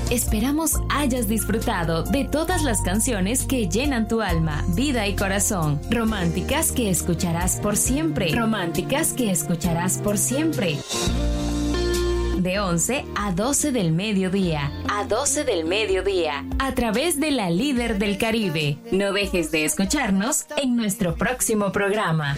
Esperamos hayas disfrutado de todas las canciones que llenan tu alma, vida y corazón. Románticas que escucharás por siempre. Románticas que escucharás por siempre. De 11 a 12 del mediodía. A 12 del mediodía. A través de la líder del Caribe. No dejes de escucharnos en nuestro próximo programa.